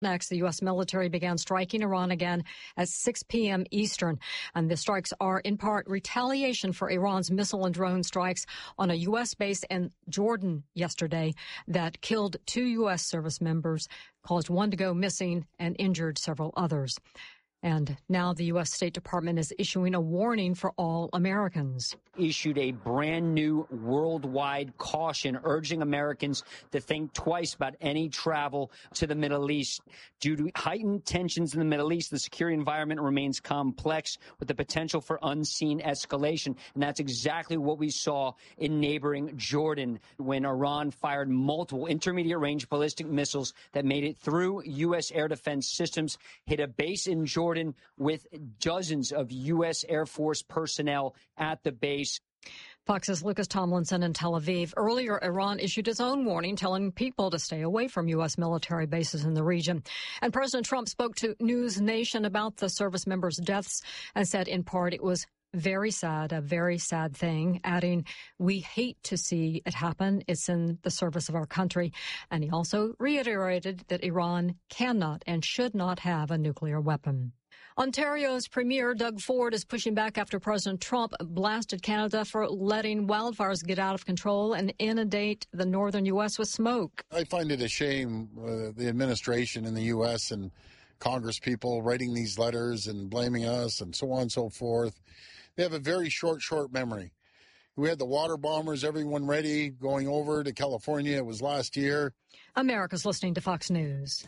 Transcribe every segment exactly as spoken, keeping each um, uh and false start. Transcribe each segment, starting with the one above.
Next, the U S military began striking Iran again at six p.m. Eastern, and the strikes are in part retaliation for Iran's missile and drone strikes on a U S base in Jordan yesterday that killed two U S service members, caused one to go missing, and injured several others. And now the U S State Department is issuing a warning for all Americans. Issued a brand new worldwide caution urging Americans to think twice about any travel to the Middle East. Due to heightened tensions in the Middle East, the security environment remains complex with the potential for unseen escalation. And that's exactly what we saw in neighboring Jordan when Iran fired multiple intermediate range ballistic missiles that made it through U S air defense systems, hit a base in Jordan with dozens of U S Air Force personnel at the base. Fox's Lucas Tomlinson in Tel Aviv. Earlier, Iran issued its own warning telling people to stay away from U S military bases in the region. And President Trump spoke to News Nation about the service members' deaths and said in part it was very sad, a very sad thing, adding, we hate to see it happen. It's in the service of our country. And he also reiterated that Iran cannot and should not have a nuclear weapon. Ontario's Premier Doug Ford is pushing back after President Trump blasted Canada for letting wildfires get out of control and inundate the northern U S with smoke. I find it a shame uh, the administration in the U S and Congress people writing these letters and blaming us and so on and so forth. They have a very short, short memory. We had the water bombers, everyone ready, going over to California. It was last year. America's listening to Fox News.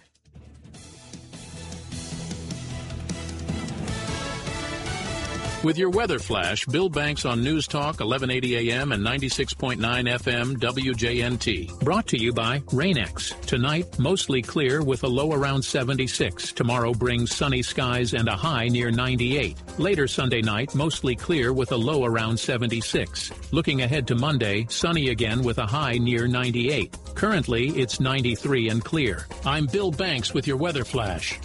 With your weather flash, Bill Banks on News Talk, eleven eighty A M and ninety-six point nine F M W J N T. Brought to you by Rain-X. Tonight, mostly clear with a low around seventy-six. Tomorrow brings sunny skies and a high near ninety-eight. Later Sunday night, mostly clear with a low around seventy-six. Looking ahead to Monday, sunny again with a high near ninety-eight. Currently, it's ninety-three and clear. I'm Bill Banks with your weather flash.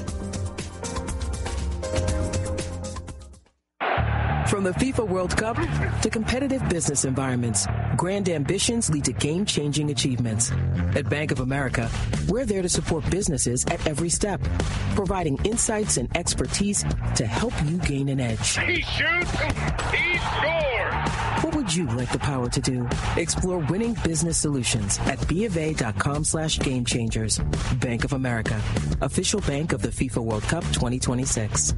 From the FIFA World Cup to competitive business environments, grand ambitions lead to game-changing achievements. At Bank of America, we're there to support businesses at every step, providing insights and expertise to help you gain an edge. He shoots, he scores! What would you like the power to do? Explore winning business solutions at bofa.com slash game changers. Bank of America, official bank of the FIFA World Cup twenty twenty-six.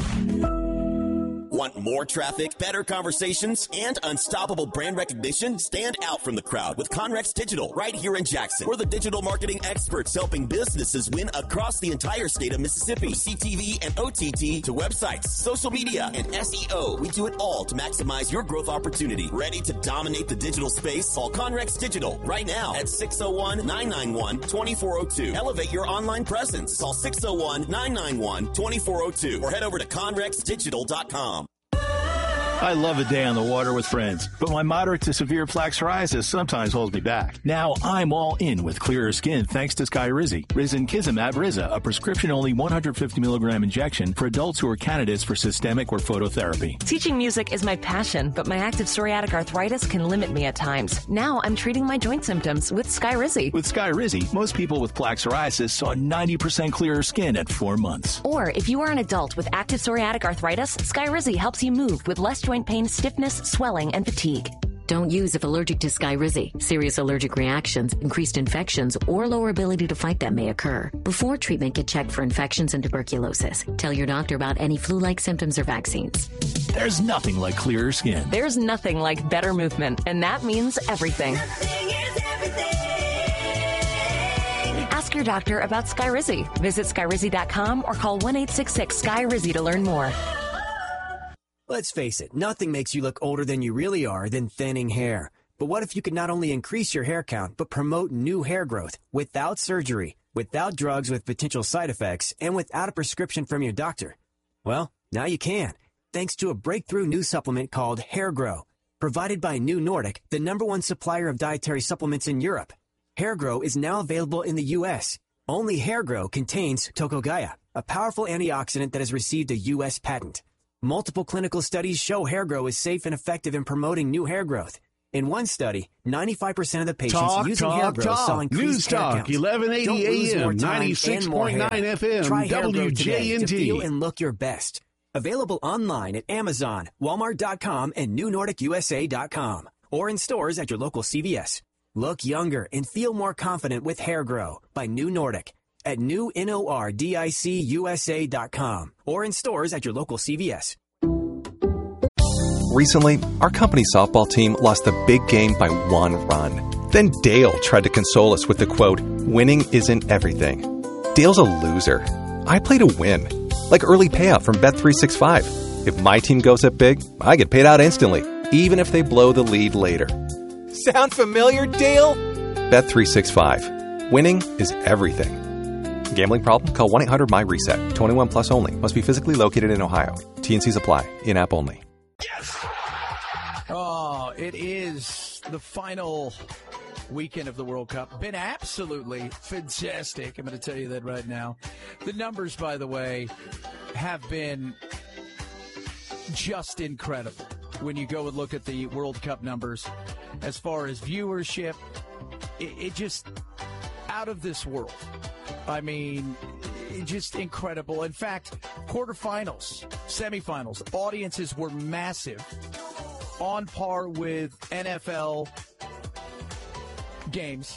Want more traffic, better conversations, and unstoppable brand recognition? Stand out from the crowd with Conrex Digital right here in Jackson. We're the digital marketing experts helping businesses win across the entire state of Mississippi. C T V and O T T to websites, social media, and S E O. We do it all to maximize your growth opportunity. Ready to dominate the digital space? Call Conrex Digital right now at six oh one, nine nine one, two four oh two. Elevate your online presence. Call six oh one, nine nine one, two four oh two or head over to conrex digital dot com. I love a day on the water with friends, but my moderate to severe plaque psoriasis sometimes holds me back. Now I'm all in with clearer skin thanks to Skyrizi. Risankizumab Riza, a prescription-only one hundred fifty milligram injection for adults who are candidates for systemic or phototherapy. Teaching music is my passion, but my active psoriatic arthritis can limit me at times. Now I'm treating my joint symptoms with Skyrizi. With Skyrizi, most people with plaque psoriasis saw ninety percent clearer skin at four months. Or if you are an adult with active psoriatic arthritis, Skyrizi helps you move with less joint pain, stiffness, swelling, and fatigue. Don't use if allergic to Skyrizi. Serious allergic reactions, increased infections, or lower ability to fight them may occur. Before treatment, get checked for infections and tuberculosis. Tell your doctor about any flu-like symptoms or vaccines. There's nothing like clearer skin. There's nothing like better movement, and that means everything. Nothing is everything. Ask your doctor about Skyrizi. Visit Skyrizi dot com or call one eight six six S K Y R I Z I to learn more. Let's face it, nothing makes you look older than you really are than thinning hair. But what if you could not only increase your hair count, but promote new hair growth without surgery, without drugs with potential side effects, and without a prescription from your doctor? Well, now you can, thanks to a breakthrough new supplement called Hair Grow, provided by New Nordic, the number one supplier of dietary supplements in Europe. Hair Grow is now available in the U S. Only Hair Grow contains Tocogaya, a powerful antioxidant that has received a U S patent. Multiple clinical studies show Hair Grow is safe and effective in promoting new hair growth. In one study, ninety-five percent of the patients talk, using talk, hair growth talk. saw increased News hair Talk, counts. eleven eighty Don't lose A M, more time ninety-six and more point nine hair. F M, Try hair growth W today J N to T. feel and look your best. Available online at Amazon, Walmart dot com, and New Nordic U S A dot com, or in stores at your local C V S. Look younger and feel more confident with Hair Grow by New Nordic at new nordic U S A dot com, or in stores at your local C V S. Recently, our company softball team lost a big game by one run. Then Dale tried to console us with the quote, "Winning isn't everything." Dale's a loser. I play to win. Like early payout from Bet three sixty-five. If my team goes up big, I get paid out instantly, even if they blow the lead later. Sound familiar, Dale? Bet three sixty-five. Winning is everything. Gambling problem? Call one eight hundred M Y reset. twenty-one plus only. Must be physically located in Ohio. T N Cs apply. In-app only. Oh, it is the final weekend of the World Cup. Been absolutely fantastic. I'm going to tell you that right now. The numbers, by the way, have been just incredible when you go and look at the World Cup numbers. As far as viewership, it, it just out of this world. I mean, it just incredible. In fact, quarterfinals, semifinals, audiences were massive, on par with N F L games.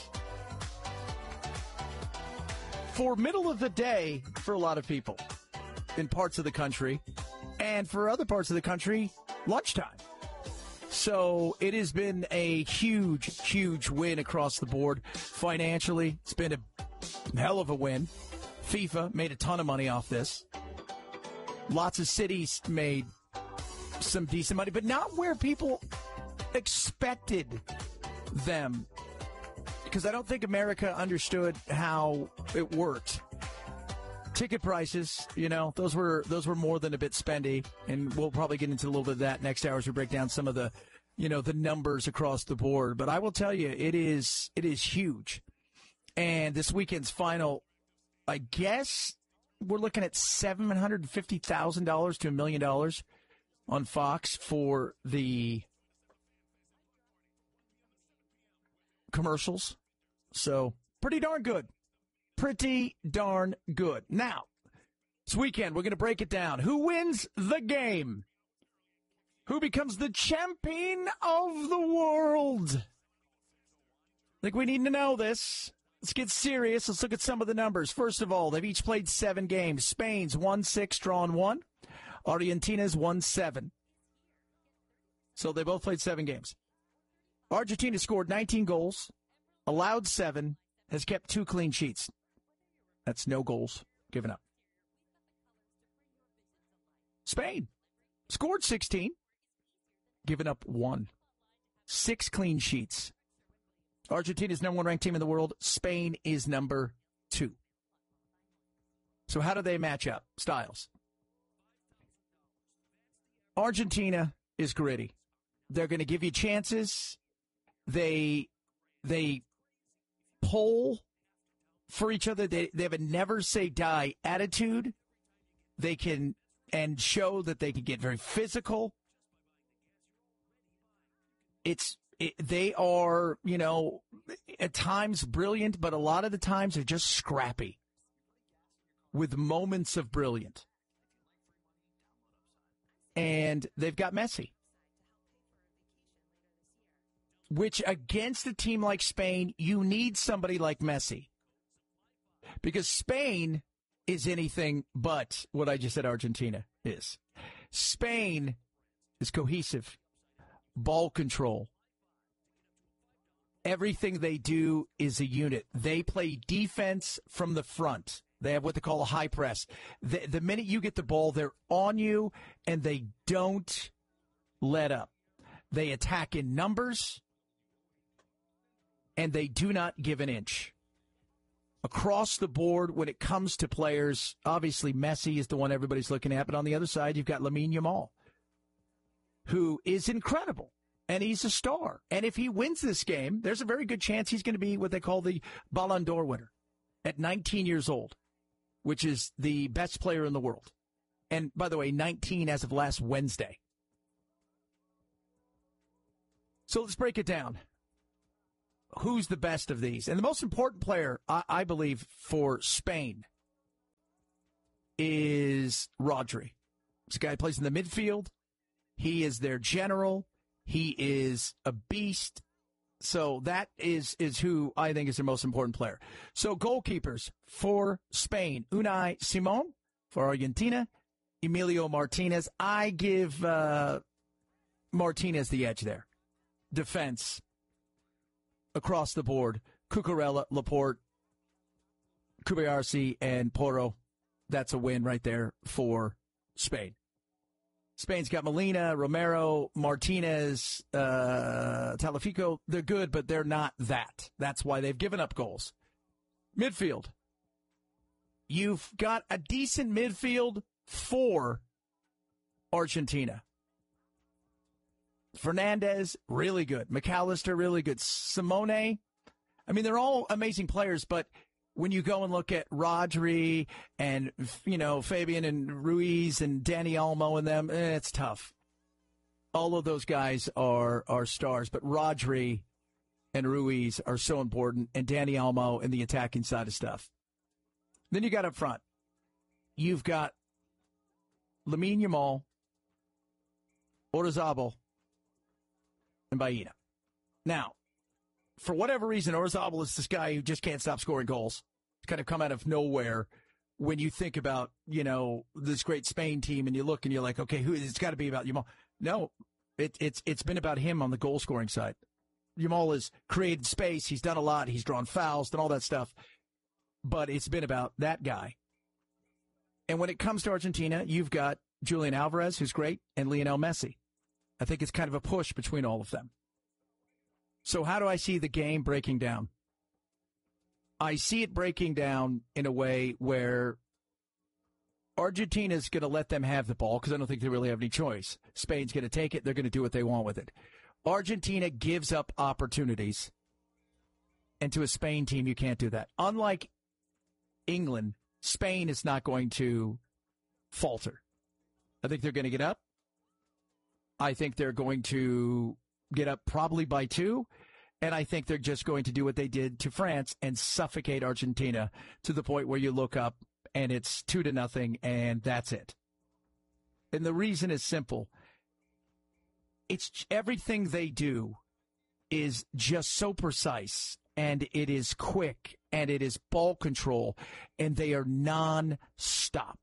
For middle of the day for a lot of people in parts of the country, and for other parts of the country, lunchtime. So it has been a huge, huge win across the board. Financially, it's been a hell of a win. FIFA made a ton of money off this. Lots of cities made some decent money, but not where people expected them. Because I don't think America understood how it worked. Ticket prices, you know, those were those were more than a bit spendy, and we'll probably get into a little bit of that next hour as we break down some of the, you know, the numbers across the board. But I will tell you, it is it is huge. And this weekend's final, I guess we're looking at seven hundred fifty thousand dollars to a million dollars on Fox for the commercials. So pretty darn good. Pretty darn good. Now, this weekend, we're going to break it down. Who wins the game? Who becomes the champion of the world? I think we need to know this. Let's get serious. Let's look at some of the numbers. First of all, they've each played seven games. Spain's won six, drawn one. Argentina's won seven. So they both played seven games. Argentina scored nineteen goals, allowed seven, has kept two clean sheets. That's no goals given up. Spain scored sixteen, given up one. Six clean sheets. Argentina's number one ranked team in the world. Spain is number two. So how do they match up? Styles. Argentina is gritty. They're going to give you chances. They they pull for each other. They, they have a never-say-die attitude. They can and show that they can get very physical. It's it, they are, you know, at times brilliant, but a lot of the times they're just scrappy with moments of brilliant. And they've got Messi, which against a team like Spain, you need somebody like Messi. Because Spain is anything but what I just said Argentina is. Spain is cohesive, ball control. Everything they do is a unit. They play defense from the front. They have what they call a high press. The, the minute you get the ball, they're on you, and they don't let up. They attack in numbers, and they do not give an inch. Across the board, when it comes to players, obviously Messi is the one everybody's looking at, but on the other side, you've got Lamine Yamal, who is incredible, and he's a star. And if he wins this game, there's a very good chance he's going to be what they call the Ballon d'Or winner at nineteen years old, which is the best player in the world. And, by the way, nineteen as of last Wednesday. So let's break it down. Who's the best of these? And the most important player, I, I believe, for Spain is Rodri. This guy plays in the midfield. He is their general. He is a beast. So that is, is who I think is the most important player. So goalkeepers for Spain, Unai Simon. For Argentina, Emilio Martinez. I give uh, Martinez the edge there. Defense across the board. Cucurella, Laporte, Kubayarsi, and Porro. That's a win right there for Spain. Spain's got Molina, Romero, Martinez, uh, Talafico. They're good, but they're not that. That's why they've given up goals. Midfield. You've got a decent midfield for Argentina. Fernandez, really good. McAllister, really good. Simone, I mean, they're all amazing players, but when you go and look at Rodri and, you know, Fabian and Ruiz and Dani Olmo and them, eh, it's tough. All of those guys are, are stars, but Rodri and Ruiz are so important, and Dani Olmo in the attacking side of stuff. Then you got up front. You've got Lamine Yamal, Oyarzabal, and Baena. Now, for whatever reason, Oyarzabal is this guy who just can't stop scoring goals. It's kind of come out of nowhere when you think about, you know, this great Spain team, and you look and you're like, okay, who? It's got to be about Yamal. No, it, it's it's been about him on the goal-scoring side. Yamal has created space. He's done a lot. He's drawn fouls and all that stuff. But it's been about that guy. And when it comes to Argentina, you've got Julian Alvarez, who's great, and Lionel Messi. I think it's kind of a push between all of them. So how do I see the game breaking down? I see it breaking down in a way where Argentina's going to let them have the ball because I don't think they really have any choice. Spain's going to take it. They're going to do what they want with it. Argentina gives up opportunities. And to a Spain team, you can't do that. Unlike England, Spain is not going to falter. I think they're going to get up. I think they're going to get up probably by two. And I think they're just going to do what they did to France and suffocate Argentina to the point where you look up and it's two to nothing and that's it. And the reason is simple. It's everything they do is just so precise, and it is quick, and it is ball control, and they are non-stop.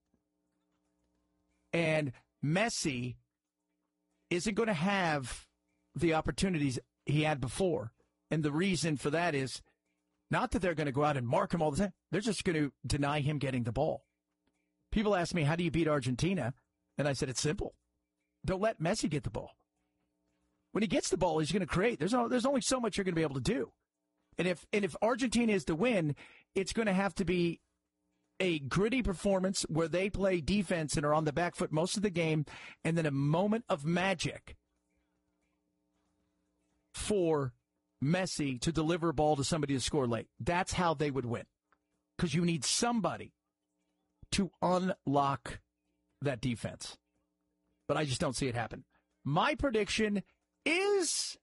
And Messi isn't going to have the opportunities he had before. And the reason for that is not that they're going to go out and mark him all the time. They're just going to deny him getting the ball. People ask me, how do you beat Argentina? And I said, it's simple. Don't let Messi get the ball. When he gets the ball, he's going to create. There's, no, there's only so much you're going to be able to do. And if and if Argentina is to win, it's going to have to be a gritty performance where they play defense and are on the back foot most of the game, and then a moment of magic for Messi to deliver a ball to somebody to score late. That's how they would win. Because you need somebody to unlock that defense. But I just don't see it happen. My prediction is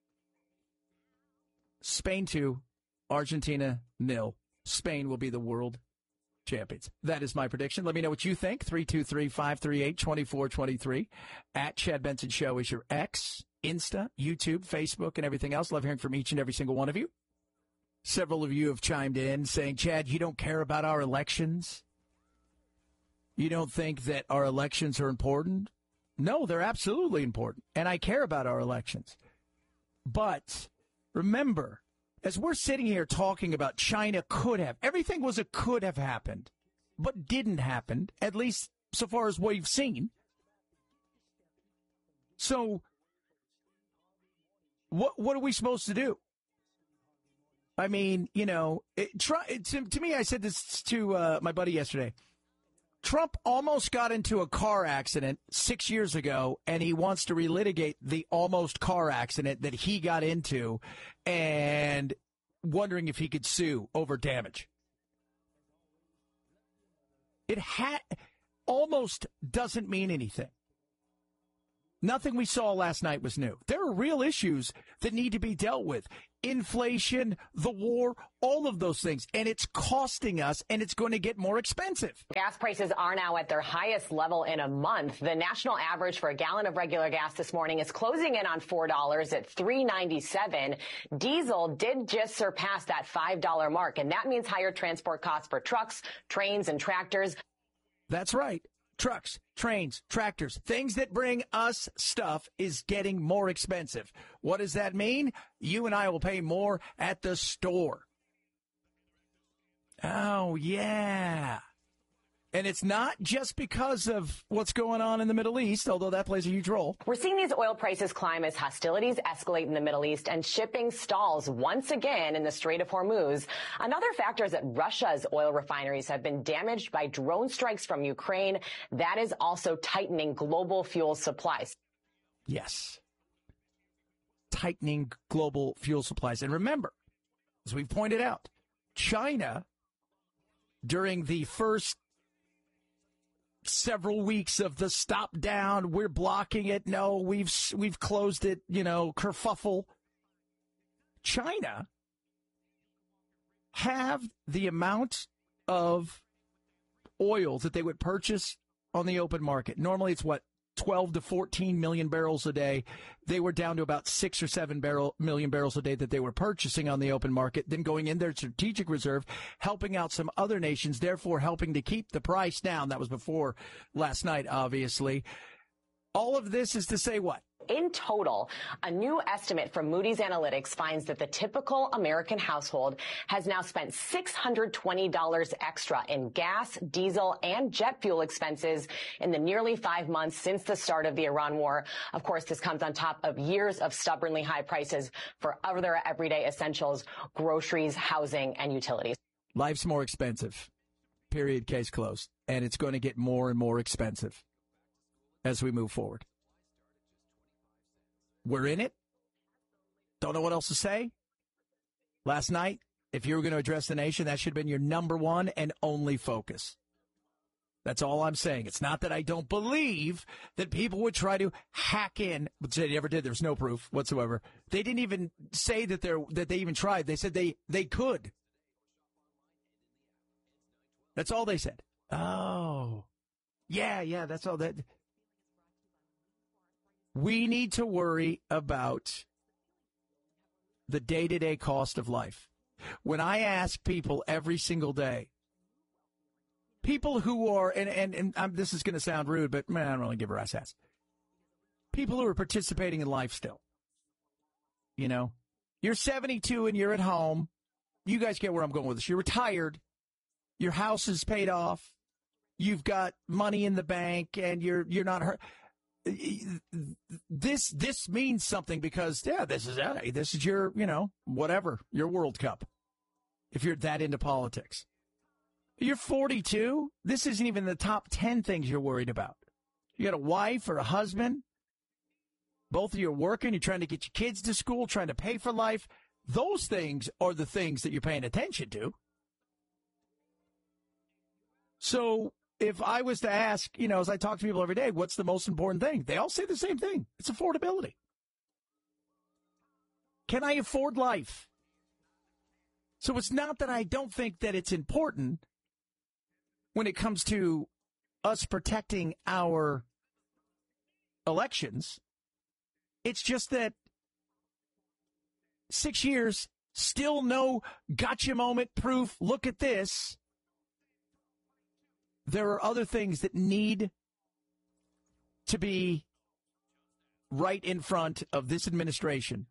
Spain two, Argentina nil. Spain will be the world champions. That is my prediction. Let me know what you think. three two three, five three eight, two four two three. At Chad Benson Show is your X, Insta, YouTube, Facebook, and everything else. Love hearing from each and every single one of you. Several of you have chimed in saying, Chad, you don't care about our elections? You don't think that our elections are important? No, they're absolutely important, and I care about our elections. But remember, as we're sitting here talking about China could have, everything was a could have happened, but didn't happen, at least so far as we've seen. So what what are we supposed to do? I mean, you know, it, try, it, to, to me, I said this to uh, my buddy yesterday. Trump almost got into a car accident six years ago, and he wants to relitigate the almost car accident that he got into and wondering if he could sue over damage. It ha- almost doesn't mean anything. Nothing we saw last night was new. There are real issues that need to be dealt with. Inflation, the war, all of those things. And it's costing us, and it's going to get more expensive. Gas prices are now at their highest level in a month. The national average for a gallon of regular gas this morning is closing in on four dollars at three ninety-seven. Diesel did just surpass that five dollar mark, and that means higher transport costs for trucks, trains, and tractors. That's right. Trucks, trains, tractors, things that bring us stuff is getting more expensive. What does that mean? You and I will pay more at the store. Oh, yeah. And it's not just because of what's going on in the Middle East, although that plays a huge role. We're seeing these oil prices climb as hostilities escalate in the Middle East and shipping stalls once again in the Strait of Hormuz. Another factor is that Russia's oil refineries have been damaged by drone strikes from Ukraine. That is also tightening global fuel supplies. Yes. Tightening global fuel supplies. And remember, as we've pointed out, China, during the first several weeks of the stop down, we're blocking it, no, we've we've closed it, you know, kerfuffle. China have the amount of oil that they would purchase on the open market. Normally it's what, twelve to fourteen million barrels a day. They were down to about six or seven barrel, million barrels a day that they were purchasing on the open market, then going in their strategic reserve, helping out some other nations, therefore helping to keep the price down. That was before last night, obviously. All of this is to say what? In total, a new estimate from Moody's Analytics finds that the typical American household has now spent six hundred twenty dollars extra in gas, diesel, and jet fuel expenses in the nearly five months since the start of the Iran war. Of course, this comes on top of years of stubbornly high prices for other everyday essentials, groceries, housing, and utilities. Life's more expensive. Period. Case closed. And it's going to get more and more expensive as we move forward. We're in it. Don't know what else to say. Last night, if you were going to address the nation, that should have been your number one and only focus. That's all I'm saying. It's not that I don't believe that people would try to hack in, which they never did. There's no proof whatsoever. They didn't even say that they're that they even tried. They said they, they could. That's all they said. Oh, yeah, yeah, that's all that. We need to worry about the day-to-day cost of life. When I ask people every single day, people who are, and, and, and I'm, this is going to sound rude, but man, I don't really give a rat's ass. People who are participating in life still. You know, you're seventy-two and you're at home. You guys get where I'm going with this. You're retired. Your house is paid off. You've got money in the bank and you're you're not hurt. This this means something because, yeah, this is it. This is your, you know, whatever, your World Cup, if you're that into politics. You're forty-two. This isn't even the top ten things you're worried about. You got a wife or a husband. Both of you are working. You're trying to get your kids to school, trying to pay for life. Those things are the things that you're paying attention to. So if I was to ask, you know, as I talk to people every day, what's the most important thing? They all say the same thing. It's affordability. Can I afford life? So it's not that I don't think that it's important when it comes to us protecting our elections. It's just that six years, still no gotcha moment proof. Look at this. There are other things that need to be right in front of this administration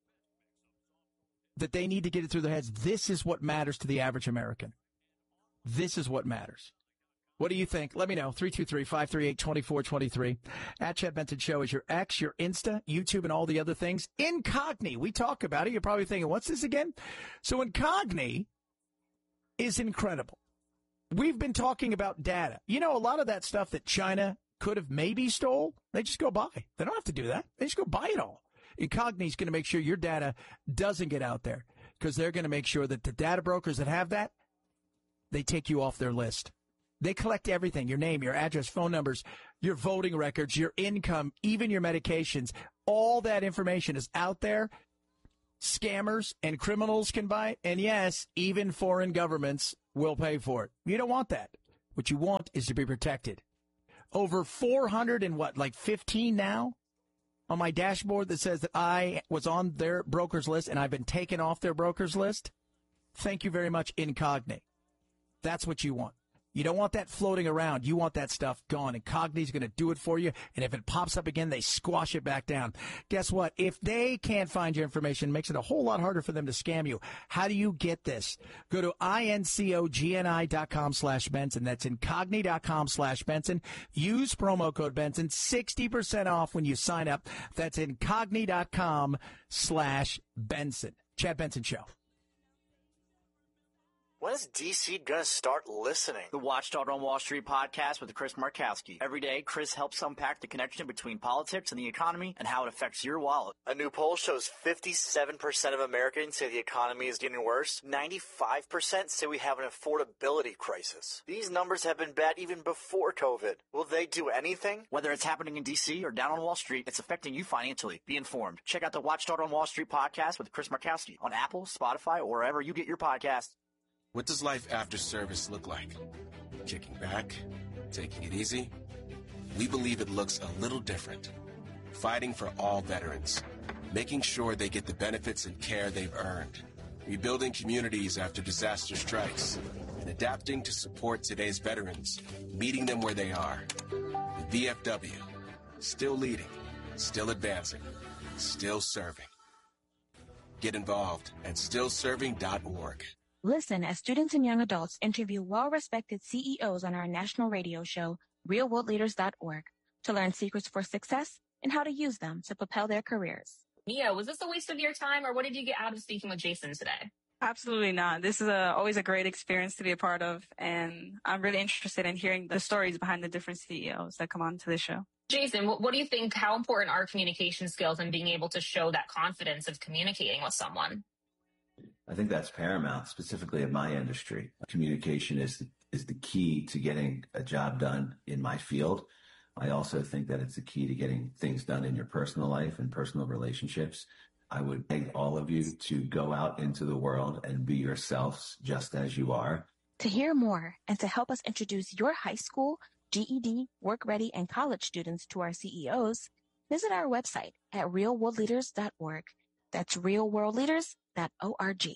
that they need to get it through their heads. This is what matters to the average American. This is what matters. What do you think? Let me know. three two three, five three eight, two four two three. At Chad Benton Show is your X, your Insta, YouTube, and all the other things. Incogni. We talk about it. You're probably thinking, what's this again? So Incogni is incredible. We've been talking about data. You know, a lot of that stuff that China could have maybe stole, they just go buy. They don't have to do that. They just go buy it all. Incogni is going to make sure your data doesn't get out there because they're going to make sure that the data brokers that have that, they take you off their list. They collect everything, your name, your address, phone numbers, your voting records, your income, even your medications. All that information is out there. Scammers and criminals can buy it. And yes, even foreign governments will pay for it. You don't want that. What you want is to be protected. Over four hundred and what, like fifteen now on my dashboard that says that I was on their broker's list and I've been taken off their broker's list. Thank you very much, Incogni. That's what you want. You don't want that floating around. You want that stuff gone. Incogni's going to do it for you. And if it pops up again, they squash it back down. Guess what? If they can't find your information, it makes it a whole lot harder for them to scam you. How do you get this? Go to incogni dot com slash Benson. That's incogni dot com slash Benson. Use promo code Benson. sixty percent off when you sign up. That's incogni dot com slash Benson. Chad Benson Show. When is D C going to start listening? The Watchdog on Wall Street podcast with Chris Markowski. Every day, Chris helps unpack the connection between politics and the economy and how it affects your wallet. A new poll shows fifty-seven percent of Americans say the economy is getting worse. ninety-five percent say we have an affordability crisis. These numbers have been bad even before COVID. Will they do anything? Whether it's happening in D C or down on Wall Street, it's affecting you financially. Be informed. Check out the Watchdog on Wall Street podcast with Chris Markowski on Apple, Spotify, or wherever you get your podcasts. What does life after service look like? Kicking back? Taking it easy? We believe it looks a little different. Fighting for all veterans. Making sure they get the benefits and care they've earned. Rebuilding communities after disaster strikes. And adapting to support today's veterans. Meeting them where they are. The V F W. Still leading. Still advancing. Still serving. Get involved at still serving dot org. Listen as students and young adults interview well-respected C E Os on our national radio show, real world leaders dot org, to learn secrets for success and how to use them to propel their careers. Mia, was this a waste of your time, or what did you get out of speaking with Jason today? Absolutely not. This is a, always a great experience to be a part of, and I'm really interested in hearing the stories behind the different C E Os that come on to the show. Jason, what, what do you think, how important are communication skills and being able to show that confidence of communicating with someone? I think that's paramount, specifically in my industry. Communication is is the key to getting a job done in my field. I also think that it's the key to getting things done in your personal life and personal relationships. I would beg all of you to go out into the world and be yourselves just as you are. To hear more and to help us introduce your high school, G E D, work-ready, and college students to our C E Os, visit our website at real world leaders dot org. That's real world leaders dot org.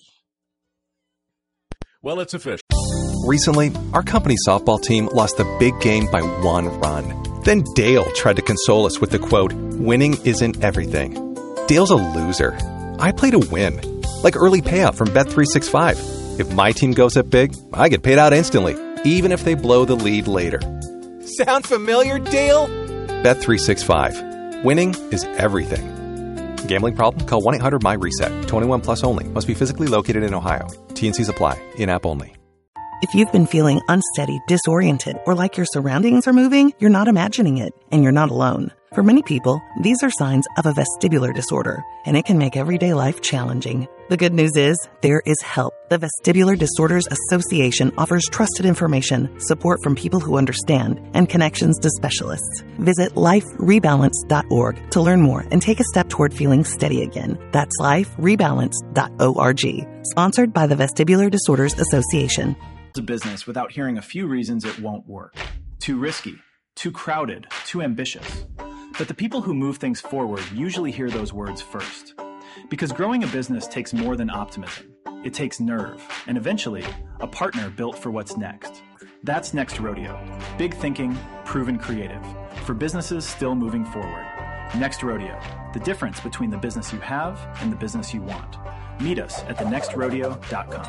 Well, it's official. Recently, our company softball team lost the big game by one run. Then Dale tried to console us with the quote, "Winning isn't everything." Dale's a loser. I play to win. Like early payout from Bet three sixty-five. If my team goes up big, I get paid out instantly, even if they blow the lead later. Sound familiar, Dale? Bet three sixty-five. Winning is everything. Gambling problem? Call one eight hundred M Y reset. twenty-one plus only. Must be physically located in Ohio. T and Cs apply. In-app only. If you've been feeling unsteady, disoriented, or like your surroundings are moving, you're not imagining it, and you're not alone. For many people, these are signs of a vestibular disorder, and it can make everyday life challenging. The good news is, there is help. The Vestibular Disorders Association offers trusted information, support from people who understand, and connections to specialists. Visit life rebalance dot org to learn more and take a step toward feeling steady again. That's life rebalance dot org. Sponsored by the Vestibular Disorders Association. A business without hearing a few reasons it won't work. Too risky, too crowded, too ambitious. But the people who move things forward usually hear those words first. Because growing a business takes more than optimism. It takes nerve, and eventually, a partner built for what's next. That's Next Rodeo. Big thinking, proven creative. For businesses still moving forward. Next Rodeo. The difference between the business you have and the business you want. Meet us at the next rodeo dot com.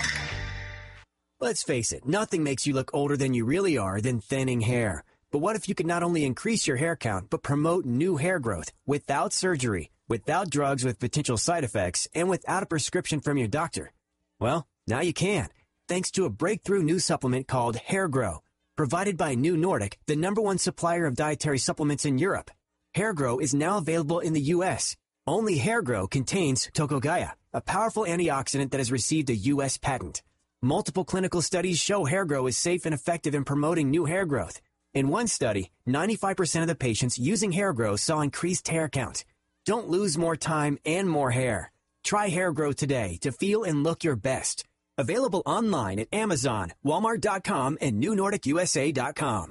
Let's face it, nothing makes you look older than you really are than thinning hair. But what if you could not only increase your hair count, but promote new hair growth without surgery, without drugs with potential side effects, and without a prescription from your doctor? Well, now you can, thanks to a breakthrough new supplement called Hair Grow, provided by New Nordic, the number one supplier of dietary supplements in Europe. Hair Grow is now available in the U S. Only Hair Grow contains Tocogaya, a powerful antioxidant that has received a U S patent. Multiple clinical studies show hair grow is safe and effective in promoting new hair growth. In one study, ninety-five percent of the patients using hair grow saw increased hair count. Don't lose more time and more hair. Try Hair Grow today to feel and look your best. Available online at Amazon, Walmart dot com, and New Nordic U S A dot com.